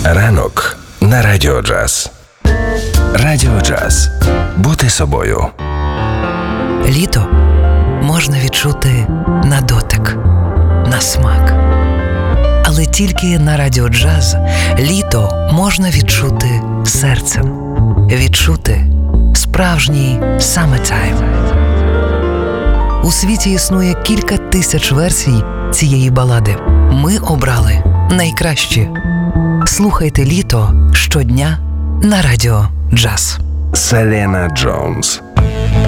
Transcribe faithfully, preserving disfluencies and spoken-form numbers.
Ранок на Радіо Джаз. Радіо Джаз. Бути собою. Літо можна відчути на дотик, на смак. Але тільки на Радіо Джаз літо можна відчути серцем. Відчути справжній summertime. У світі існує кілька тисяч версій цієї балади. Ми обрали найкращі. Слухайте літо щодня на Радіо Джаз. Селена Джонс.